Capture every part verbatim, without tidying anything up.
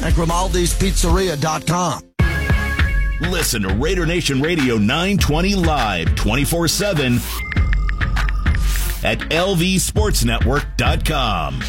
at grimaldi's pizzeria dot com. Listen to Raider Nation Radio nine twenty live twenty-four seven at L V sports network dot com.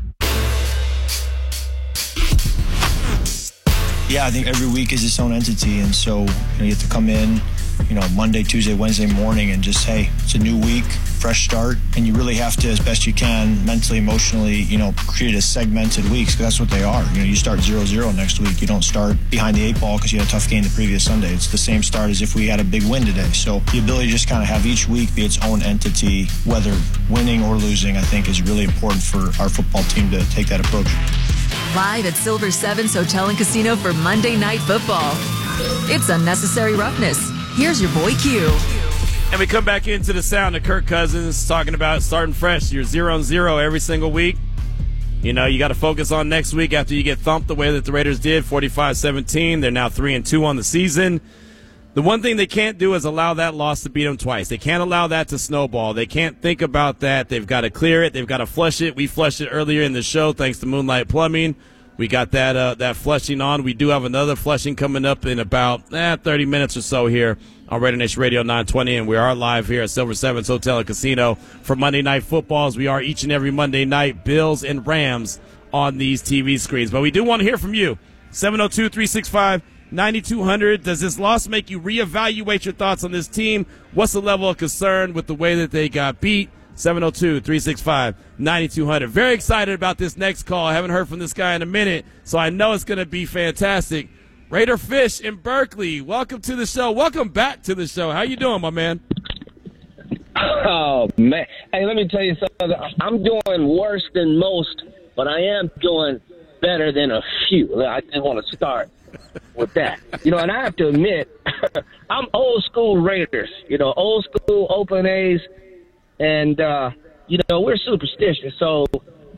Yeah, I think every week is its own entity, and so you know, you have to come in, you know, Monday, Tuesday, Wednesday morning and just, hey, it's a new week, fresh start, and you really have to, as best you can, mentally, emotionally, you know, create a segmented weeks, because that's what they are. You know, you start zero zero next week. You don't start behind the eight ball because you had a tough game the previous Sunday. It's the same start as if we had a big win today. So the ability to just kind of have each week be its own entity, whether winning or losing, I think is really important for our football team to take that approach. Live at Silver Sevens Hotel and Casino for Monday Night Football. It's Unnecessary Roughness. Here's your boy Q. And we come back into the sound of Kirk Cousins talking about starting fresh. You're zero and zero every single week. You know, you got to focus on next week after you get thumped the way that the Raiders did, forty-five seventeen. They're now three and two on the season. The one thing they can't do is allow that loss to beat them twice. They can't allow that to snowball. They can't think about that. They've got to clear it. They've got to flush it. We flushed it earlier in the show thanks to Moonlight Plumbing. We got that uh, that flushing on. We do have another flushing coming up in about eh, thirty minutes or so here on Raider Nation Radio nine twenty, and we are live here at Silver Sevens Hotel and Casino for Monday Night Football, as we are each and every Monday night, Bills and Rams on these T V screens. But we do want to hear from you. seven oh two, three six five, nine two hundred. Does this loss make you reevaluate your thoughts on this team? What's the level of concern with the way that they got beat? seven oh two, three six five, nine two hundred. Very excited about this next call. I haven't heard from this guy in a minute, so I know it's going to be fantastic. Raider Fish in Berkeley, welcome to the show. Welcome back to the show. How you doing, my man? Oh, man. Hey, let me tell you something. I'm doing worse than most, but I am doing better than a few. I just want to start with that. You know, and I have to admit, I'm old school Raiders, you know, old school open A's. And, uh, you know, we're superstitious. So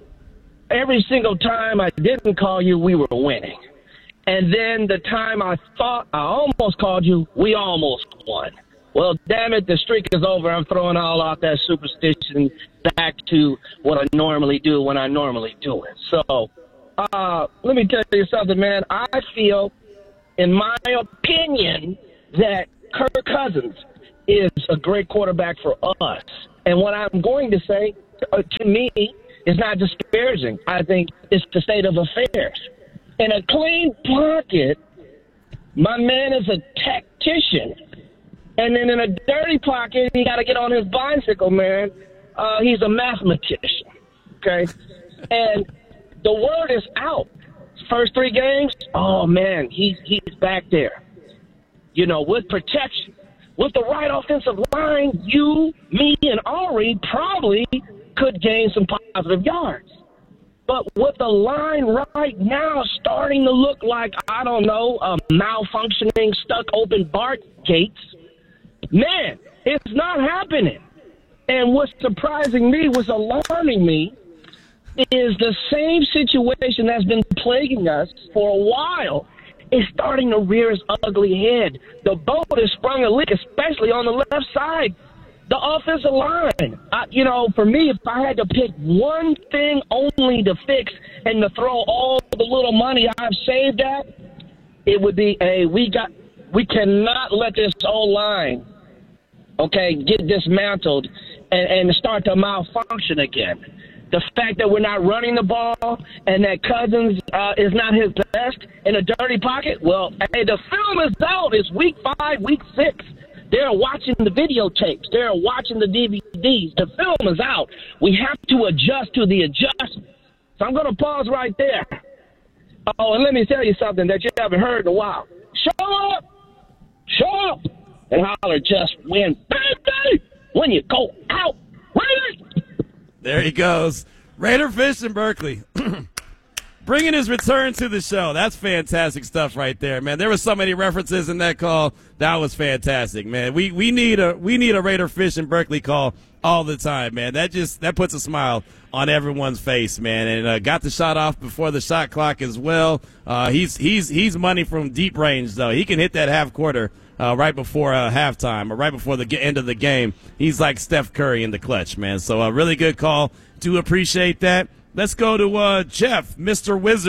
every single time I didn't call you, we were winning. And then the time I thought I almost called you, we almost won. Well, damn it, the streak is over. I'm throwing all out that superstition back to what I normally do when I normally do it. So uh, let me tell you something, man. I feel, in my opinion, that Kirk Cousins is a great quarterback for us. And what I'm going to say, uh, to me, is not disparaging. I think it's the state of affairs. In a clean pocket, my man is a tactician. And then in a dirty pocket, he got to get on his bicycle, man. Uh, he's a mathematician, okay? And the word is out. First three games, oh, man, he's, he's back there, you know, with protection. With the right offensive line, you, me, and Ari probably could gain some positive yards. But with the line right now starting to look like, I don't know, a malfunctioning, stuck open BART gates, man, it's not happening. And what's surprising me, what's alarming me, is the same situation that's been plaguing us for a while is starting to rear its ugly head. The boat has sprung a leak, especially on the left side. The offensive line. I, you know, for me, if I had to pick one thing only to fix and to throw all the little money I've saved at, it would be a we got we cannot let this old line, okay, get dismantled and, and start to malfunction again. The fact that we're not running the ball and that Cousins uh, is not his best in a dirty pocket, well, hey, the film is out. It's week five, week six. They're watching the videotapes. They're watching the D V Ds. The film is out. We have to adjust to the adjustment. So I'm going to pause right there. Oh, and let me tell you something that you haven't heard in a while. Show up! Show up! And holler, just win. Baby! When you go out, ready? There he goes. Raider Fish in Berkeley. Bringing his return to the show. That's fantastic stuff right there, man. There were so many references in that call. That was fantastic, man. We we need a we need a Raider Fish in Berkeley call all the time, man. That just that puts a smile on everyone's face, man. And uh, got the shot off before the shot clock as well. Uh, he's he's he's money from deep range though. He can hit that half quarter uh, right before uh, halftime or right before the end of the game. He's like Steph Curry in the clutch, man. So a really good call. Do appreciate that. Let's go to uh, Jeff, Mister Wizard,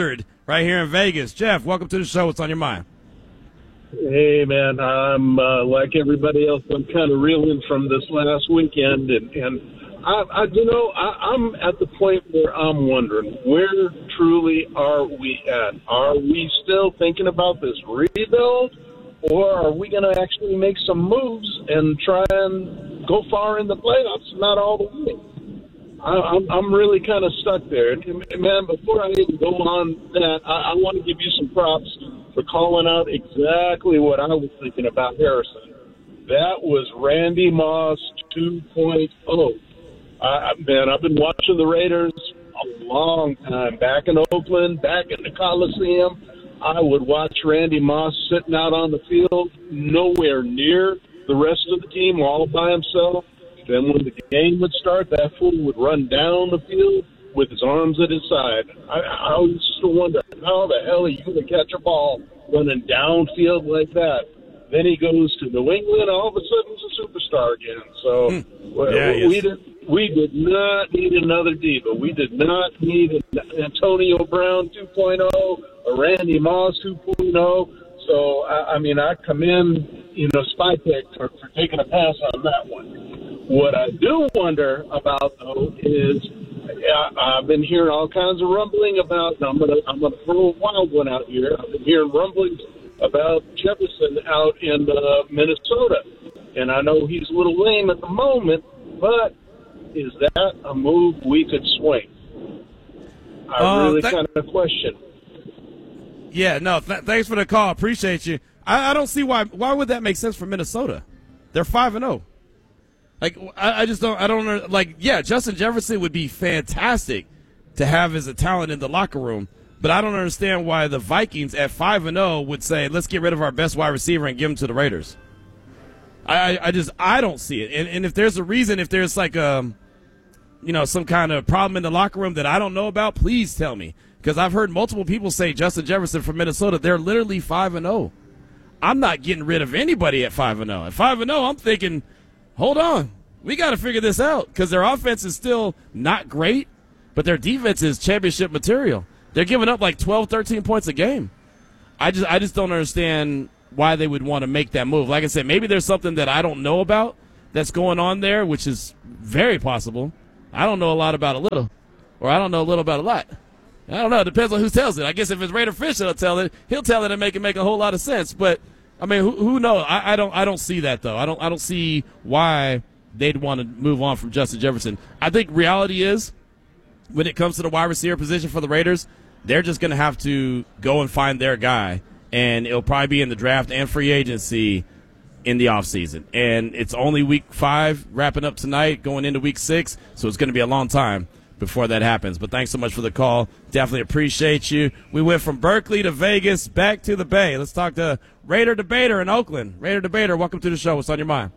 right here in Vegas. Jeff, welcome to the show. What's on your mind? Hey, man, I'm uh, like everybody else. I'm kind of reeling from this last weekend, and, and I, I, you know, I, I'm at the point where I'm wondering, where truly are we at? Are we still thinking about this rebuild, or are we going to actually make some moves and try and go far in the playoffs, not all the way? I, I'm, I'm really kind of stuck there. And, man, before I even go on that, I, I want to give you some props for calling out exactly what I was thinking about Harrison. That was Randy Moss two point oh. I, man, I've been watching the Raiders a long time. Back in Oakland, back in the Coliseum, I would watch Randy Moss sitting out on the field, nowhere near the rest of the team, all by himself. Then when the game would start, that fool would run down the field with his arms at his side. I, I always used to wonder, how the hell are you going to catch a ball running downfield like that? Then he goes to New England, all of a sudden he's a superstar again. So Hmm. Yeah, we, we yes. did we did not need another diva. We did not need an Antonio Brown two point oh, a Randy Moss two point oh. So, I, I mean, I commend, you know, Spytek for, for taking a pass on that one. What I do wonder about, though, is I, I've been hearing all kinds of rumbling about, and I'm going to I'm gonna throw a wild one out here. I've been hearing rumblings about Jefferson out in uh, Minnesota. And I know he's a little lame at the moment, but is that a move we could swing? I Uh, really that- kind of question. Yeah, no, th- thanks for the call. Appreciate you. I, I don't see why. Why would that make sense for Minnesota? They're five and zero. Like, I, I just don't. I don't know. Like, yeah, Justin Jefferson would be fantastic to have as a talent in the locker room, but I don't understand why the Vikings at five and zero would say, "Let's get rid of our best wide receiver and give him to the Raiders." I, I just, I don't see it. And, and if there's a reason, if there's like um, you know, some kind of problem in the locker room that I don't know about, please tell me. Because I've heard multiple people say Justin Jefferson from Minnesota, they're literally five and oh. I'm not getting rid of anybody at five and oh. At five and oh, I'm thinking, hold on, we got to figure this out because their offense is still not great, but their defense is championship material. They're giving up like twelve, thirteen points a game. I just, I just don't understand why they would want to make that move. Like I said, maybe there's something that I don't know about that's going on there, which is very possible. I don't know a lot about a little, or I don't know a little about a lot. I don't know. It depends on who tells it. I guess if it's Raider Fisher will tell it, he'll tell it and make it make a whole lot of sense. But I mean, who, who knows? I, I don't. I don't see that though. I don't. I don't see why they'd want to move on from Justin Jefferson. I think reality is, when it comes to the wide receiver position for the Raiders, they're just going to have to go and find their guy, and it'll probably be in the draft and free agency in the offseason. And it's only week five wrapping up tonight, going into week six, so it's going to be a long time before that happens. But thanks so much for the call. Definitely appreciate you. We went from Berkeley to Vegas, back to the Bay. Let's talk to Raider Debater in Oakland. Raider Debater, welcome to the show. What's on your mind?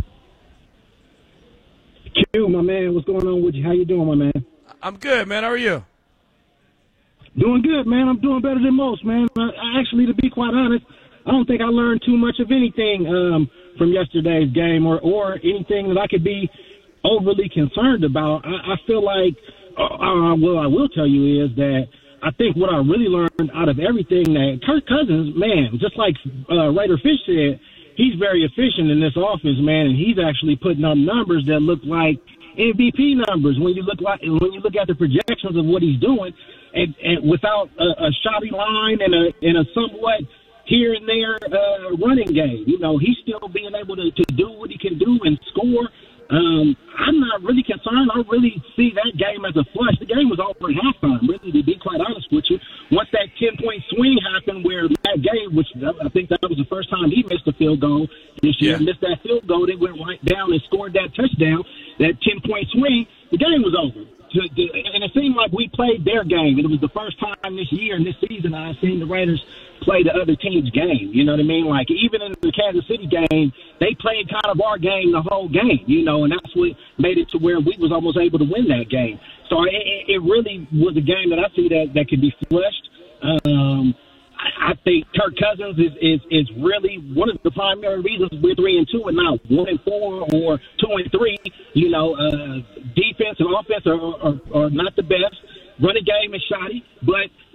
Q, my man, what's going on with you? How you doing, my man? I'm good, man. How are you? Doing good, man. I'm doing better than most, man. I, I actually, to be quite honest, I don't think I learned too much of anything um, from yesterday's game or, or anything that I could be overly concerned about. I, I feel like, uh, uh, well, I will tell you is that I think what I really learned out of everything that Kirk Cousins, man, just like uh, Raider Fish said, he's very efficient in this offense, man, and he's actually putting up numbers that look like M V P numbers when you look like when you look at the projections of what he's doing, and, and without a, a shoddy line and a and a somewhat here and there uh, running game. You know, he's still being able to, to do what he can do and score. Um, I'm not really concerned. I really see that game as a flush. The game was over at halftime, really, to be quite honest with you. Once that ten-point swing happened where Matt Gay, which I think that was the first time he missed a field goal this year, Yeah. missed that field goal, they went right down and scored that touchdown, that ten-point swing, the game was over. To, to, and it seemed like we played their game. It was the first time this year and this season I've seen the Raiders play the other team's game. You know what I mean? Like, even in the Kansas City game, they played kind of our game the whole game, you know, and that's what made it to where we was almost able to win that game. So it, it really was a game that I see that, that could be flushed. Um, I, I think Kirk Cousins is, is, is really one of the primary reasons we're three and two and not one and four or two and three. You know, uh, defense and offense are, are, are not the best. Running game is shoddy, but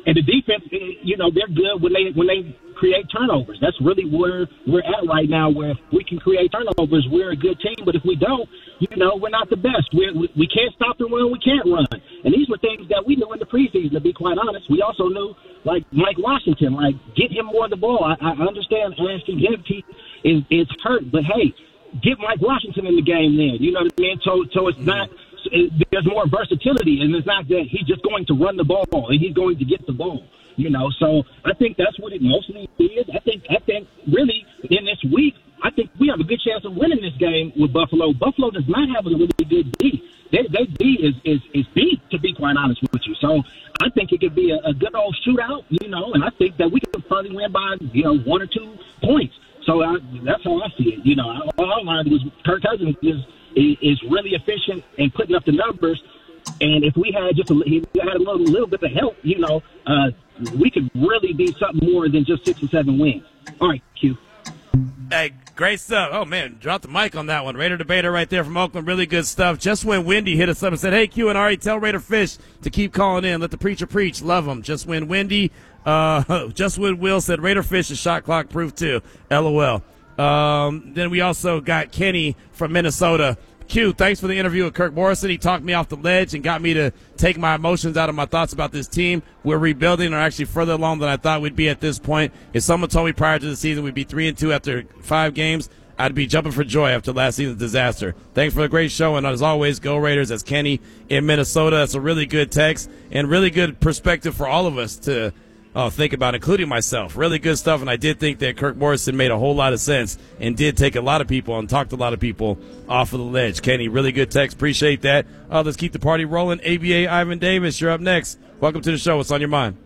And the defense, you know, they're good when they when they create turnovers. That's really where we're at right now, where if we can create turnovers, we're a good team. But if we don't, you know, we're not the best. We're, we we can't stop the run. We can't run. And these were things that we knew in the preseason, to be quite honest. We also knew, like, Mike Washington, like, get him more of the ball. I, I understand Ashton Jeanty is, is hurt, but, hey, get Mike Washington in the game then. You know what I mean? So, so it's not – there's more versatility, and it's not that he's just going to run the ball and he's going to get the ball. You know, so I think that's what it mostly is. I think, I think really in this week, I think we have a good chance of winning this game with Buffalo. Buffalo does not have a really good D. Their, their D is, is, is beat, to be quite honest with you. So I think it could be a, a good old shootout, you know, and I think that we could probably win by, you know, one or two points. So I, that's how I see it. You know, all I learned was Kirk Cousins is, is really efficient in putting up the numbers. And if we had just a, if we had a little, little bit of help, you know, uh, we could really be something more than just six or seven wins. All right, Q. Hey, great stuff. Oh, man, drop the mic on that one. Raider Debater right there from Oakland. Really good stuff. Just when Wendy hit us up and said, hey, Q and Ari, tell Raider Fish to keep calling in. Let the preacher preach. Love them. Just when Wendy, uh, just when Will said Raider Fish is shot clock proof too. LOL. Um, then we also got Kenny from Minnesota. Q, thanks for the interview with Kirk Morrison. He talked me off the ledge and got me to take my emotions out of my thoughts about this team. We're rebuilding, or actually further along than I thought we'd be at this point. If someone told me prior to the season we'd be three and two after five games, I'd be jumping for joy after last season's disaster. Thanks for the great show, and as always, go Raiders. That's Kenny in Minnesota. That's a really good text and really good perspective for all of us to Oh, think about, including myself. Really good stuff, and I did think that Kirk Morrison made a whole lot of sense and did take a lot of people and talked a lot of people off of the ledge. Kenny, really good text. Appreciate that. Uh, let's keep the party rolling. A B A Ivan Davis, you're up next. Welcome to the show. What's on your mind?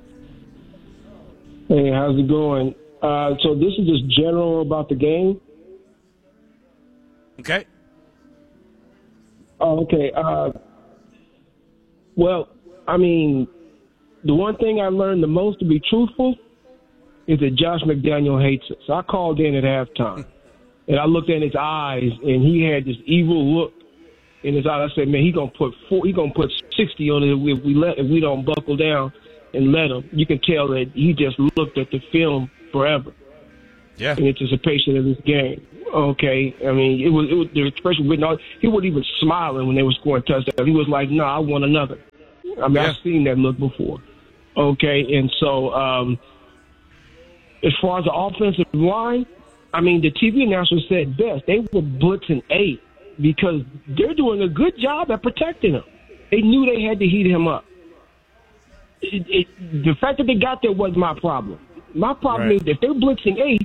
Hey, how's it going? Uh, so this is just general about the game. Okay. Oh, okay. Uh, well, I mean, the one thing I learned the most, to be truthful, is that Josh McDaniel hates us. So I called in at halftime, and I looked in his eyes, and he had this evil look in his eyes. I said, "Man, he gonna put four, he gonna put sixty on it if we let if we don't buckle down and let him." You can tell that he just looked at the film forever, yeah, in anticipation of this game. Okay, I mean, it was it was the expression. He wasn't even smiling when they were scoring touchdowns. He was like, "No, nah, I want another." I mean, yeah. I've seen that look before. Okay, and so um, as far as the offensive line, I mean, the T V announcer said best. They were blitzing eight because they're doing a good job at protecting him. They knew they had to heat him up. It, it, the fact that they got there wasn't my problem. My problem right. is if they're blitzing eight,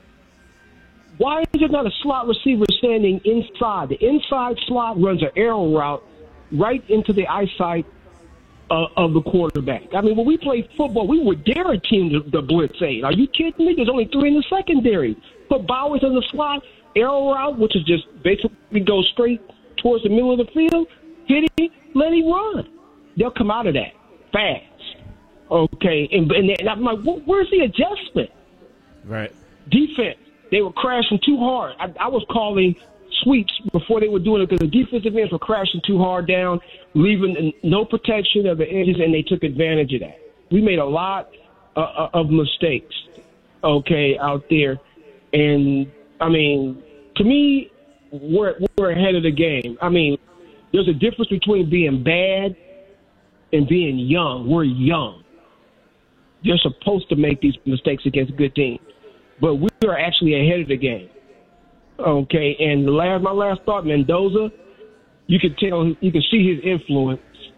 why is there not a slot receiver standing inside? The inside slot runs an arrow route right into the eyesight Uh, of the quarterback. I mean, when we played football, we would dare a team to, to blitz eight. Are you kidding me? There's only three in the secondary. Put Bowers in the slot, arrow route, which is just basically go straight towards the middle of the field, hit him, let him run. They'll come out of that fast. Okay, and, and, and I'm like, where's the adjustment? Right. Defense, they were crashing too hard. I, I was calling sweeps before they were doing it because the defensive ends were crashing too hard down, leaving no protection of the edges, and they took advantage of that. We made a lot uh, of mistakes, okay, out there. And, I mean, to me, we're, we're ahead of the game. I mean, there's a difference between being bad and being young. We're young. You're supposed to make these mistakes against good teams. But we are actually ahead of the game. Okay, and the last, my last thought, Mendoza, you can tell, you can see his influence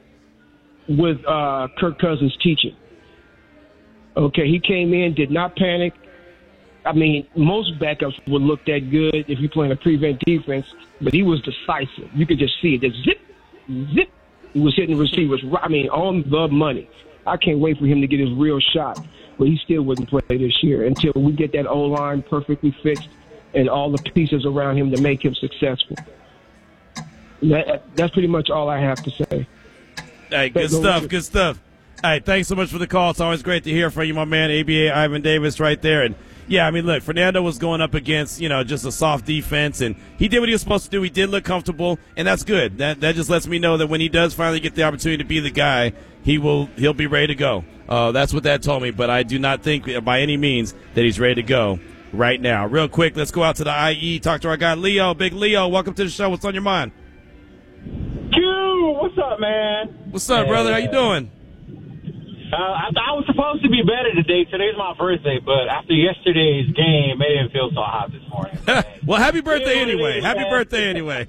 with uh, Kirk Cousins' teaching. Okay, he came in, did not panic. I mean, most backups would look that good if you're playing a prevent defense, but he was decisive. You could just see it, just zip, zip. He was hitting receivers, I mean, on the money. I can't wait for him to get his real shot, but he still wouldn't play this year until we get that O-line perfectly fixed and all the pieces around him to make him successful. That, that's pretty much all I have to say. Hey, good stuff, good stuff. All right, thanks so much for the call. It's always great to hear from you, my man, A B A Ivan Davis right there. And, Yeah, I mean, look, Fernando was going up against, you know, just a soft defense, and he did what he was supposed to do. He did look comfortable, and that's good. That that just lets me know that when he does finally get the opportunity to be the guy, he will he'll be ready to go. Uh, that's what that told me, but I do not think by any means that he's ready to go right now. Real quick, let's go out to the I E, talk to our guy Leo. Big Leo, welcome to the show. What's on your mind? Q, what's up, man? What's up, brother? How you doing? Uh, I, I was supposed to be better today. Today's my birthday, but after yesterday's game, it didn't feel so hot this morning. Well, happy birthday anyway. Happy birthday anyway.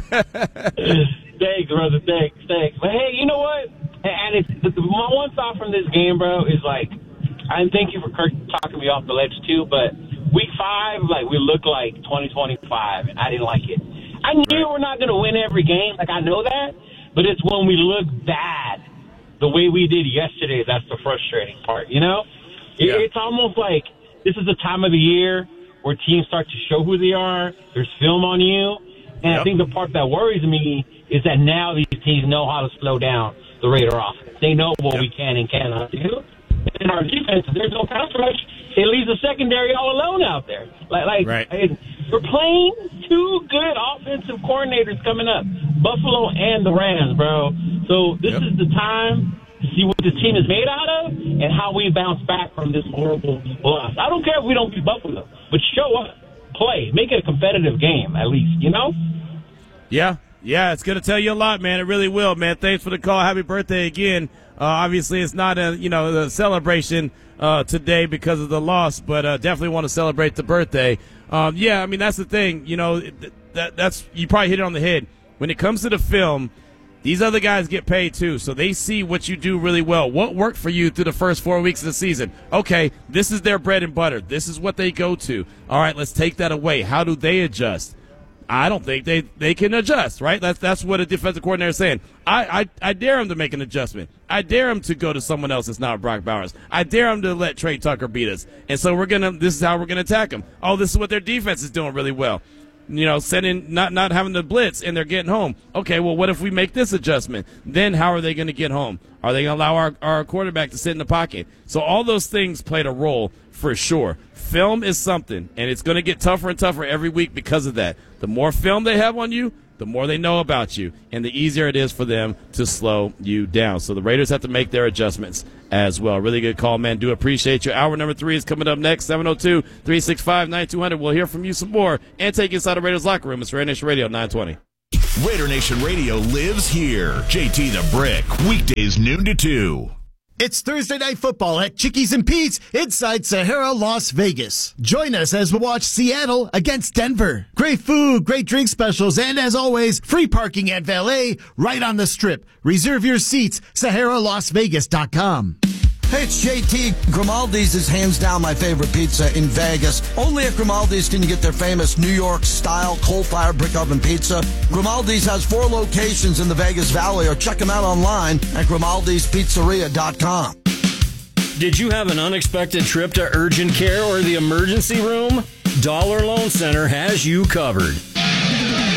Thanks, brother. Thanks, thanks. But hey, you know what? And it's the, the, my one thought from this game, bro, is like, and thank you for Kirk talking me off the ledge too. But week five, like we look like twenty twenty-five, and I didn't like it. I knew right. we're not going to win every game. Like I know that, but it's when we look bad. The way we did yesterday, that's the frustrating part, you know? Yeah. It's almost like this is the time of the year where teams start to show who they are. There's film on you. And yep. I think the part that worries me is that now these teams know how to slow down the Raider offense. They know what yep. we can and cannot do. And our defense, there's no pass rush. It leaves the secondary all alone out there. Like, like right. we're playing two good offensive coordinators coming up, Buffalo and the Rams, bro. So this yep. is the time to see what this team is made out of and how we bounce back from this horrible loss. I don't care if we don't beat Buffalo, but show up, play, make it a competitive game at least, you know? Yeah, yeah, it's going to tell you a lot, man. It really will, man. Thanks for the call. Happy birthday again. Uh, obviously, it's not a you know a celebration uh, today because of the loss, but uh, definitely want to celebrate the birthday. Um, yeah, I mean that's the thing. You know, that that's you probably hit it on the head. When it comes to the film, these other guys get paid too, so they see what you do really well. What worked for you through the first four weeks of the season? Okay, this is their bread and butter. This is what they go to. All right, let's take that away. How do they adjust? I don't think they, they can adjust, right? That's that's what a defensive coordinator is saying. I, I, I dare him to make an adjustment. I dare him to go to someone else that's not Brock Bowers. I dare him to let Trey Tucker beat us. And so we're gonna. This is how we're gonna attack them. Oh, this is what their defense is doing really well. You know, sending not not having to blitz and they're getting home. Okay, well, what if we make this adjustment? Then how are they going to get home? Are they going to allow our, our quarterback to sit in the pocket? So all those things played a role for sure. Film is something, and it's going to get tougher and tougher every week because of that. The more film they have on you, the more they know about you, and the easier it is for them to slow you down. So the Raiders have to make their adjustments as well. Really good call, man. Do appreciate you. Hour number three is coming up next, seven oh two, three six five, nine two hundred. We'll hear from you some more and take you inside the Raiders locker room. It's Raider Nation Radio nine twenty. Raider Nation Radio lives here. J T the Brick, weekdays noon to two. It's Thursday Night Football at Chickies and Pete's inside Sahara, Las Vegas. Join us as we watch Seattle against Denver. Great food, great drink specials, and as always, free parking at valet right on the strip. Reserve your seats, Sahara Las Vegas dot com. Hey, it's J T. Grimaldi's is hands down my favorite pizza in Vegas. Only at Grimaldi's can you get their famous New York-style coal-fired brick oven pizza. Grimaldi's has four locations in the Vegas Valley, or check them out online at Grimaldis Pizzeria dot com. Did you have an unexpected trip to urgent care or the emergency room? Dollar Loan Center has you covered.